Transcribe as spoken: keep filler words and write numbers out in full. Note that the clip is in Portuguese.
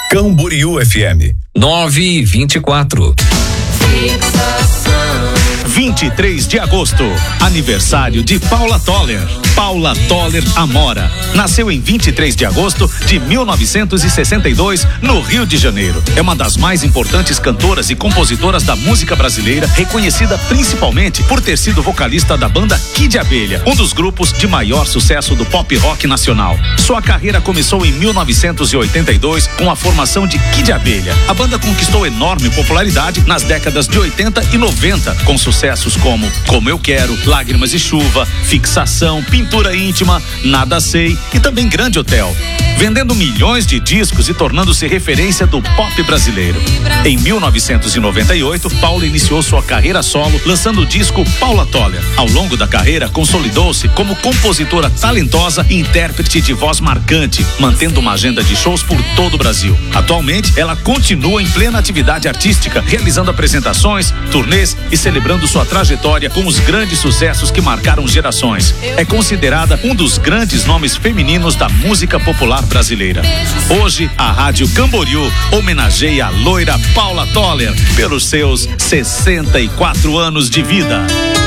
Camboriú F M nove e vinte e quatro. vinte e três de agosto, aniversário de Paula Toller. Paula Toller Amora. Nasceu em vinte e três de agosto de mil novecentos e sessenta e dois, no Rio de Janeiro. É uma das mais importantes cantoras e compositoras da música brasileira, reconhecida principalmente por ter sido vocalista da banda Kid Abelha, um dos grupos de maior sucesso do pop rock nacional. Sua carreira começou em mil novecentos e oitenta e dois com a formação de Kid Abelha. A banda conquistou enorme popularidade nas décadas de oitenta e noventa, com sucessos como Como Eu Quero, Lágrimas e Chuva, Fixação, Pintura Íntima, Nada Sei e também Grande Hotel, vendendo milhões de discos e tornando-se referência do pop brasileiro. Em mil novecentos e noventa e oito, Paula iniciou sua carreira solo lançando o disco Paula Toller. Ao longo da carreira, consolidou-se como compositora talentosa e intérprete de voz marcante, mantendo uma agenda de shows por todo o Brasil. Atualmente, ela continua em plena atividade artística, realizando apresentações, turnês e celebrando sua trajetória com os grandes sucessos que marcaram gerações. É considerada um dos grandes nomes femininos da música popular brasileira. Hoje, a Rádio Camboriú homenageia a loira Paula Toller pelos seus sessenta e quatro anos de vida.